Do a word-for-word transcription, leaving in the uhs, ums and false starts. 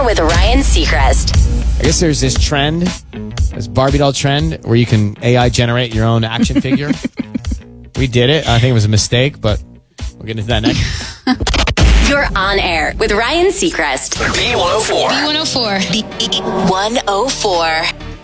with Ryan Seacrest. I guess there's this trend, this Barbie doll trend, where you can A I generate your own action figure. We did it. I think it was a mistake, but we'll get into that next. You're on air with Ryan Seacrest. B one oh four. B one oh four. B one oh four.